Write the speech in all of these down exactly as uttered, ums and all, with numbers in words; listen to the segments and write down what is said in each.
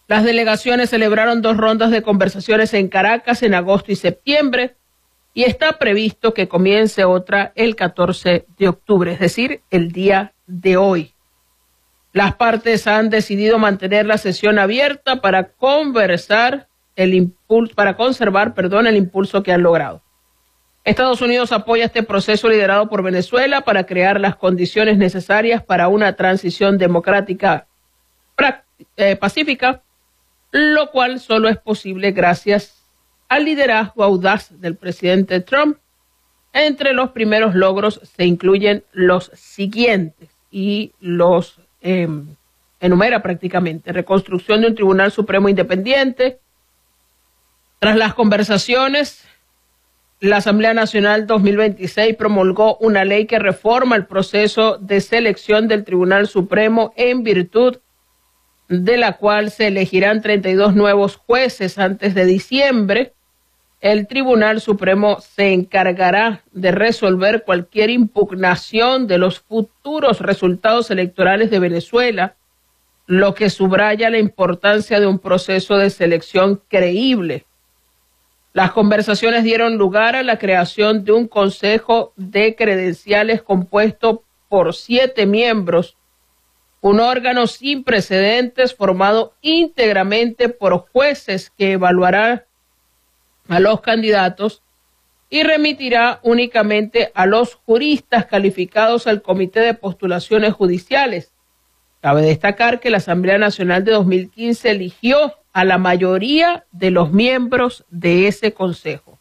Las delegaciones celebraron dos rondas de conversaciones en Caracas en agosto y septiembre y está previsto que comience otra el catorce de octubre, es decir, el día de hoy. Las partes han decidido mantener la sesión abierta para conversar el impulso, para conservar, perdón, el impulso que han logrado. Estados Unidos apoya este proceso liderado por Venezuela para crear las condiciones necesarias para una transición democrática eh, pacífica, lo cual solo es posible gracias al liderazgo audaz del presidente Trump. Entre los primeros logros se incluyen los siguientes y los eh, enumera prácticamente: reconstrucción de un Tribunal Supremo independiente. Tras las conversaciones, la Asamblea Nacional dos mil veintiséis promulgó una ley que reforma el proceso de selección del Tribunal Supremo, en virtud de la cual se elegirán treinta y dos nuevos jueces antes de diciembre. El Tribunal Supremo se encargará de resolver cualquier impugnación de los futuros resultados electorales de Venezuela, lo que subraya la importancia de un proceso de selección creíble. Las conversaciones dieron lugar a la creación de un consejo de credenciales compuesto por siete miembros, un órgano sin precedentes formado íntegramente por jueces que evaluará a los candidatos y remitirá únicamente a los juristas calificados al Comité de Postulaciones Judiciales. Cabe destacar que la Asamblea Nacional de dos mil quince eligió a la mayoría de los miembros de ese consejo.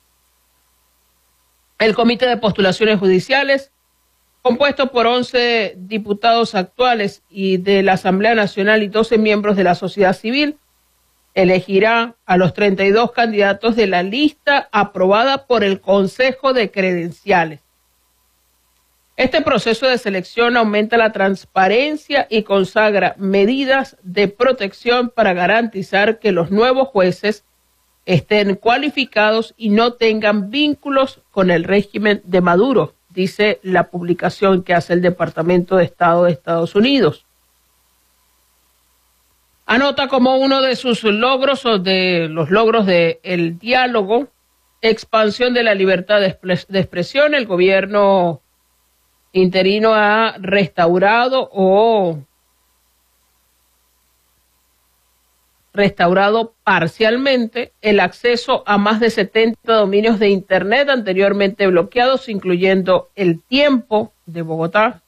El Comité de Postulaciones Judiciales, compuesto por once diputados actuales y de la Asamblea Nacional y doce miembros de la sociedad civil, elegirá a los treinta y dos candidatos de la lista aprobada por el Consejo de Credenciales. Este proceso de selección aumenta la transparencia y consagra medidas de protección para garantizar que los nuevos jueces estén cualificados y no tengan vínculos con el régimen de Maduro, dice la publicación que hace el Departamento de Estado de Estados Unidos. Anota como uno de sus logros o de los logros del diálogo, expansión de la libertad de, de expresión. El gobierno interino ha restaurado o restaurado parcialmente el acceso a más de setenta dominios de Internet anteriormente bloqueados, incluyendo El Tiempo de Bogotá,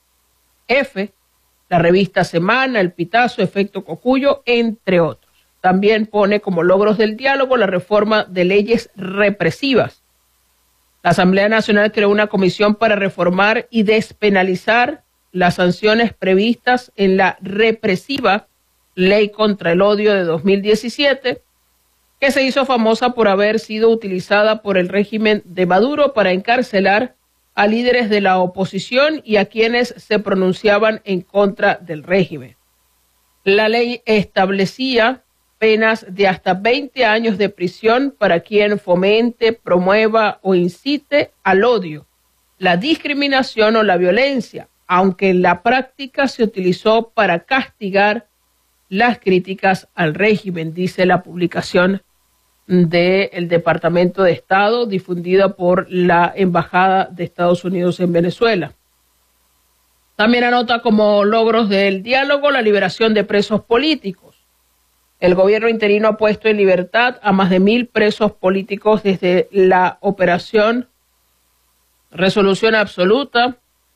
F, la revista Semana, El Pitazo, Efecto Cocuyo, entre otros. También pone como logros del diálogo la reforma de leyes represivas. La Asamblea Nacional creó una comisión para reformar y despenalizar las sanciones previstas en la represiva Ley contra el Odio de dos mil diecisiete, que se hizo famosa por haber sido utilizada por el régimen de Maduro para encarcelar a líderes de la oposición y a quienes se pronunciaban en contra del régimen. La ley establecía penas de hasta veinte años de prisión para quien fomente, promueva o incite al odio, la discriminación o la violencia, aunque en la práctica se utilizó para castigar las críticas al régimen, dice la publicación del Departamento de Estado difundida por la Embajada de Estados Unidos en Venezuela. También anota como logros del diálogo la liberación de presos políticos. El gobierno interino ha puesto en libertad a más de mil presos políticos desde la operación Resolución Absoluta,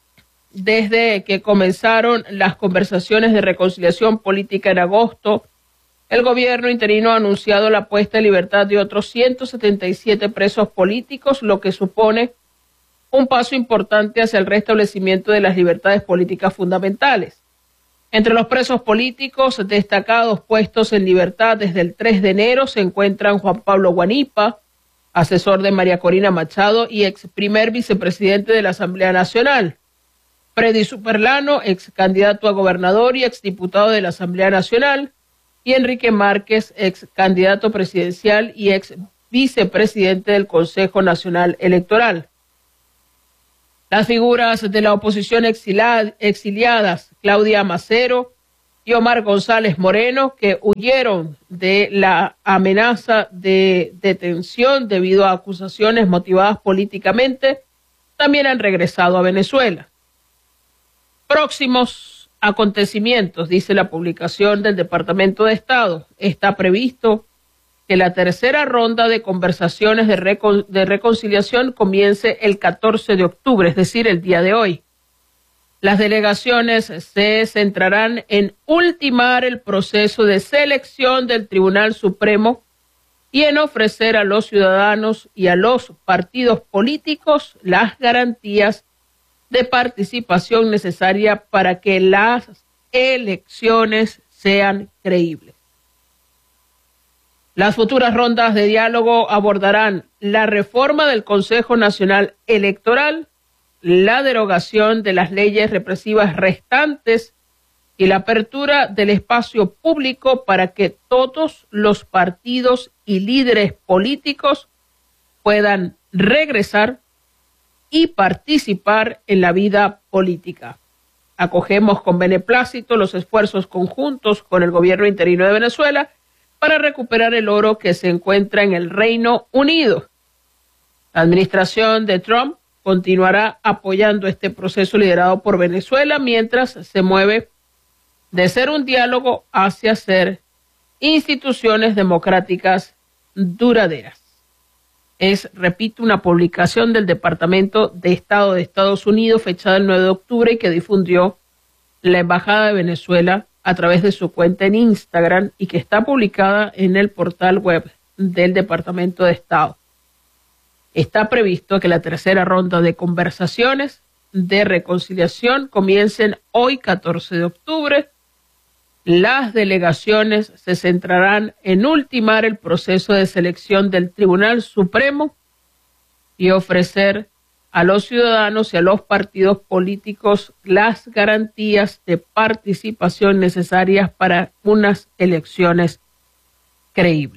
desde que comenzaron las conversaciones de reconciliación política en agosto. El gobierno interino ha anunciado la puesta en libertad de otros ciento setenta y siete presos políticos, lo que supone un paso importante hacia el restablecimiento de las libertades políticas fundamentales. Entre los presos políticos destacados puestos en libertad desde el tres de enero se encuentran Juan Pablo Guanipa, asesor de María Corina Machado y ex primer vicepresidente de la Asamblea Nacional; Freddy Superlano, ex candidato a gobernador y ex diputado de la Asamblea Nacional; y Enrique Márquez, ex candidato presidencial y ex vicepresidente del Consejo Nacional Electoral. Las figuras de la oposición exiliadas, Claudia Macero, y Omar González Moreno, que huyeron de la amenaza de detención debido a acusaciones motivadas políticamente, también han regresado a Venezuela. Próximos acontecimientos, dice la publicación del Departamento de Estado. Está previsto que la tercera ronda de conversaciones de, recon- de reconciliación comience el catorce de octubre, es decir, el día de hoy. Las delegaciones se centrarán en ultimar el proceso de selección del Tribunal Supremo y en ofrecer a los ciudadanos y a los partidos políticos las garantías de participación necesaria para que las elecciones sean creíbles. Las futuras rondas de diálogo abordarán la reforma del Consejo Nacional Electoral, la derogación de las leyes represivas restantes y la apertura del espacio público para que todos los partidos y líderes políticos puedan regresar y participar en la vida política. Acogemos con beneplácito los esfuerzos conjuntos con el gobierno interino de Venezuela para recuperar el oro que se encuentra en el Reino Unido. La administración de Trump continuará apoyando este proceso liderado por Venezuela mientras se mueve de ser un diálogo hacia ser instituciones democráticas duraderas. Es, repito, una publicación del Departamento de Estado de Estados Unidos fechada el nueve de octubre y que difundió la Embajada de Venezuela a través de su cuenta en Instagram y que está publicada en el portal web del Departamento de Estado. Está previsto que la tercera ronda de conversaciones de reconciliación comiencen hoy, catorce de octubre. Las delegaciones se centrarán en ultimar el proceso de selección del Tribunal Supremo y ofrecer a los ciudadanos y a los partidos políticos las garantías de participación necesarias para unas elecciones creíbles.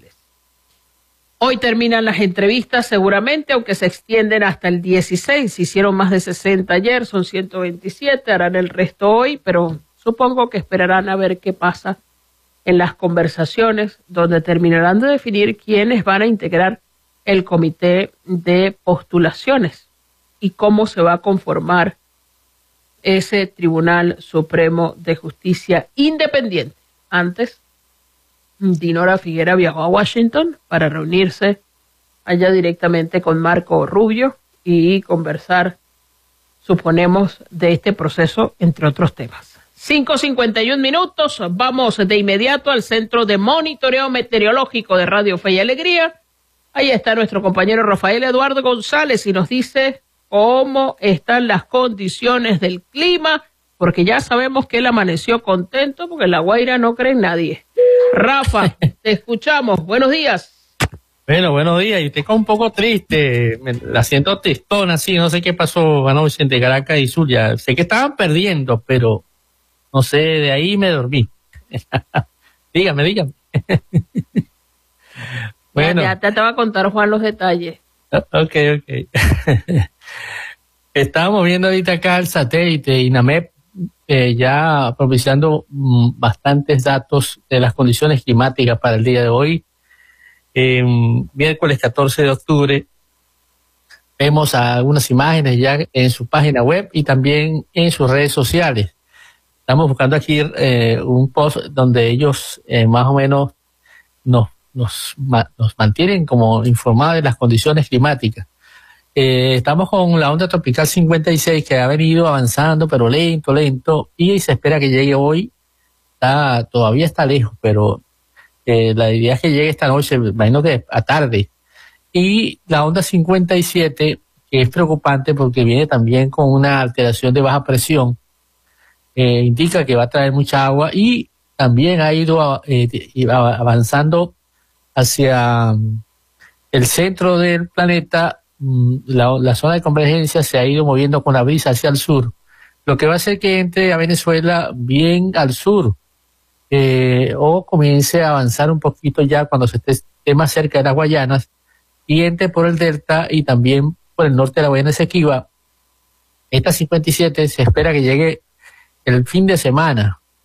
Hoy terminan las entrevistas seguramente, aunque se extienden hasta el dieciséis. Se hicieron más de sesenta ayer, son ciento veintisiete, harán el resto hoy, pero supongo que esperarán a ver qué pasa en las conversaciones, donde terminarán de definir quiénes van a integrar el comité de postulaciones y cómo se va a conformar ese Tribunal Supremo de Justicia independiente. Antes, Dinora Figuera viajó a Washington para reunirse allá directamente con Marco Rubio y conversar, suponemos, de este proceso, entre otros temas. cinco cincuenta y un minutos, vamos de inmediato al Centro de Monitoreo Meteorológico de Radio Fe y Alegría. Ahí está nuestro compañero Rafael Eduardo González y nos dice cómo están las condiciones del clima, porque ya sabemos que él amaneció contento porque La Guaira no cree en nadie. Rafa, te escuchamos. Buenos días. Bueno, buenos días. Y te quedo un poco triste. Me, la siento tristona, así. No sé qué pasó anoche entre Caracas y Zulia. Sé que estaban perdiendo, pero no sé, de ahí me dormí. dígame, dígame. bueno. Ya, ya te va a contar Juan los detalles. Ok, ok. Estábamos viendo ahorita acá el satélite INAMEP eh, ya propiciando mm, bastantes datos de las condiciones climáticas para el día de hoy. Eh, miércoles catorce de octubre vemos algunas imágenes ya en su página web y también en sus redes sociales. Estamos buscando aquí eh, un post donde ellos eh, más o menos nos, nos, nos mantienen como informados de las condiciones climáticas. Eh, estamos con la onda tropical cincuenta y seis que ha venido avanzando, pero lento, lento, y se espera que llegue hoy. Está, todavía está lejos, pero eh, la idea es que llegue esta noche, imagino que a tarde. Y la onda cincuenta y siete, que es preocupante porque viene también con una alteración de baja presión, eh, indica que va a traer mucha agua y también ha ido eh, avanzando hacia el centro del planeta. La, la zona de convergencia se ha ido moviendo con la brisa hacia el sur, lo que va a hacer que entre a Venezuela bien al sur eh, o comience a avanzar un poquito ya cuando se esté, esté más cerca de las Guayanas y entre por el delta y también por el norte de la Guayana Esequiba. Esta cincuenta y siete se espera que llegue el fin de semana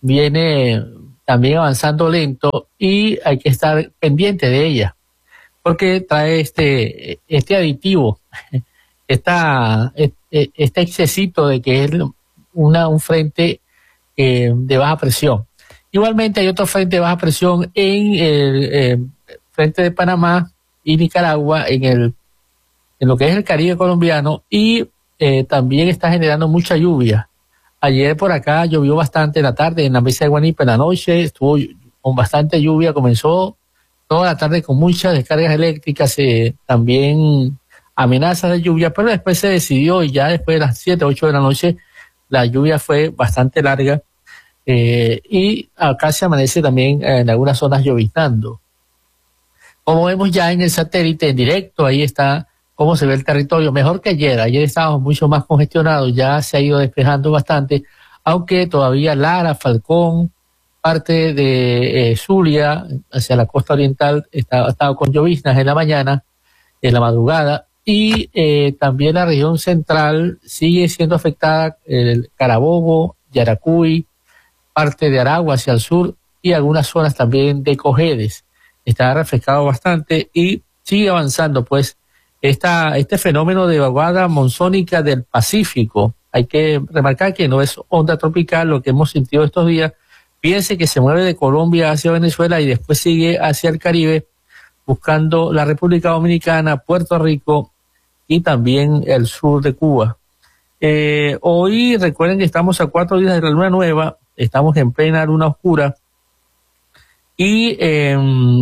viene también avanzando lento y hay que estar pendiente de ella, porque trae este, este aditivo, esta, este excesito de que es una, un frente eh, de baja presión. Igualmente hay otro frente de baja presión en el eh, frente de Panamá y Nicaragua, en el en lo que es el Caribe colombiano, y eh, también está generando mucha lluvia. Ayer por acá llovió bastante en la tarde, en la mesa de Guanipa en la noche, estuvo con bastante lluvia, comenzó toda la tarde con muchas descargas eléctricas, eh, también amenazas de lluvia, pero después se decidió y ya después de las siete, ocho de la noche la lluvia fue bastante larga. Eh, y acá se amanece también en algunas zonas lloviznando. Como vemos ya en el satélite en directo, ahí está cómo se ve el territorio, mejor que ayer. Ayer estábamos mucho más congestionados, ya se ha ido despejando bastante, aunque todavía Lara, Falcón, parte de eh, Zulia, hacia la costa oriental, está, ha estado con lloviznas en la mañana, en la madrugada, y eh, también la región central sigue siendo afectada, el Carabobo, Yaracuy, parte de Aragua hacia el sur y algunas zonas también de Cojedes. Está refrescado bastante y sigue avanzando pues esta, este fenómeno de vaguada monzónica del Pacífico. Hay que remarcar que no es onda tropical lo que hemos sentido estos días. Fíjense que se mueve de Colombia hacia Venezuela y después sigue hacia el Caribe, buscando la República Dominicana, Puerto Rico y también el sur de Cuba. Eh, hoy recuerden que estamos a cuatro días de la luna nueva, estamos en plena luna oscura y eh,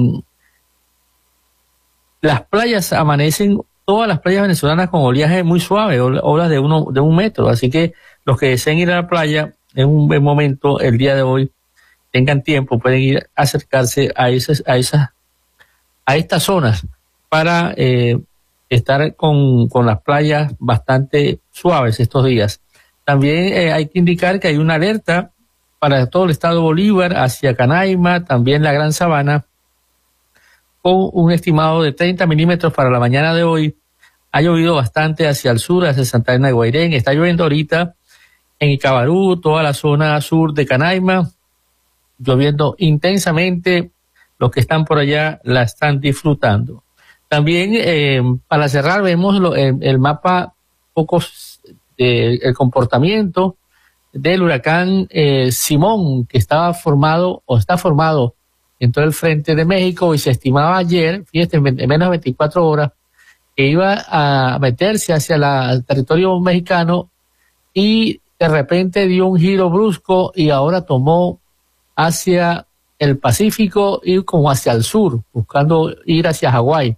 las playas amanecen, todas las playas venezolanas con oleaje muy suave, olas de uno de un metro, así que los que deseen ir a la playa en un buen momento el día de hoy, tengan tiempo, pueden ir a acercarse a esas, a esas, a estas zonas para eh, estar con, con las playas bastante suaves estos días. También eh, hay que indicar que hay una alerta para todo el estado Bolívar, hacia Canaima, también la Gran Sabana, con un estimado de treinta milímetros para la mañana de hoy. Ha llovido bastante hacia el sur, hacia Santa Ana de Guairén, está lloviendo ahorita en Icabarú, toda la zona sur de Canaima, lloviendo intensamente. Los que están por allá la están disfrutando. También eh, para cerrar vemos lo, el, el mapa, pocos eh, el comportamiento del huracán eh, Simón, que estaba formado o está formado en todo el frente de México y se estimaba ayer, fíjate, en menos de veinticuatro horas, que iba a meterse hacia la, el territorio mexicano y de repente dio un giro brusco y ahora tomó hacia el Pacífico y como hacia el sur, buscando ir hacia Hawái.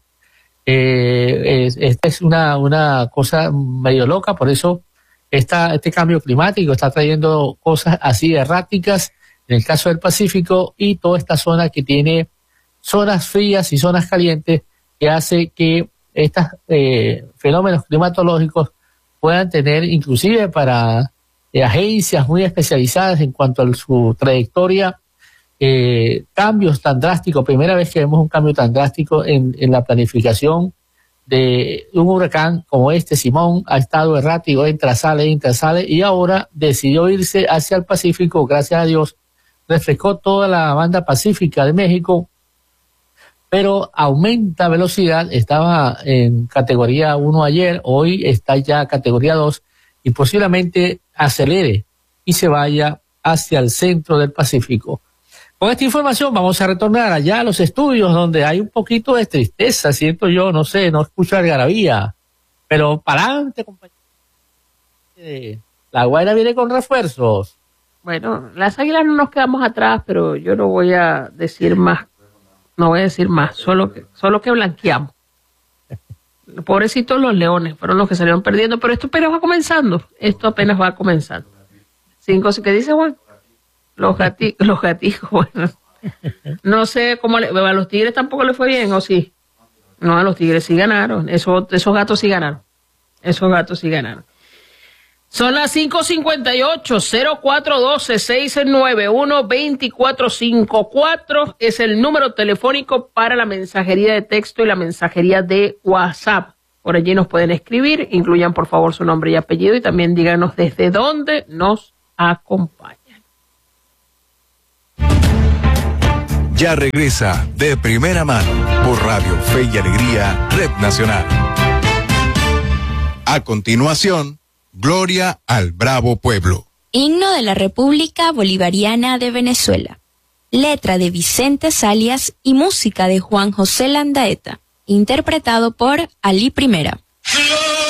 Eh, es, esta es una, una cosa medio loca, por eso esta, este cambio climático está trayendo cosas así erráticas en el caso del Pacífico y toda esta zona que tiene zonas frías y zonas calientes que hace que estos eh, fenómenos climatológicos puedan tener inclusive para eh, agencias muy especializadas en cuanto a su trayectoria, eh, cambios tan drásticos. Primera vez que vemos un cambio tan drástico en, en la planificación de un huracán como este. Simón ha estado errático, entra, sale, entra, sale, y ahora decidió irse hacia el Pacífico, gracias a Dios, refrescó toda la banda pacífica de México, pero aumenta velocidad, estaba en categoría uno ayer, hoy está ya categoría dos, y posiblemente acelere y se vaya hacia el centro del Pacífico. Con esta información vamos a retornar allá a los estudios donde hay un poquito de tristeza, siento yo, no sé, no escucho algarabía, pero para adelante, compañeros. La Guaira viene con refuerzos. Bueno, las Águilas no nos quedamos atrás, pero yo no voy a decir más, no voy a decir más, solo que, solo que blanqueamos. Pobrecitos los Leones, fueron los que salieron perdiendo, pero esto apenas va comenzando, esto apenas va comenzando. Cinco, ¿qué dice Juan? Los gaticos, los gaticos, bueno. No sé cómo le, a los Tigres tampoco le fue bien, ¿o sí? No, a los Tigres sí ganaron, esos, esos gatos sí ganaron, esos gatos sí ganaron. Son las cinco cincuenta y ocho, cero cuatro uno dos, seis nueve uno, dos cuatro cinco cuatro es el número telefónico para la mensajería de texto y la mensajería de WhatsApp. Por allí nos pueden escribir, incluyan por favor su nombre y apellido y también díganos desde dónde nos acompañan. ya regresa de primera mano por Radio Fe y Alegría, Red Nacional. A continuación, Gloria al Bravo Pueblo. Himno de la República Bolivariana de Venezuela. Letra de Vicente Salias y música de Juan José Landaeta. Interpretado por Ali Primera.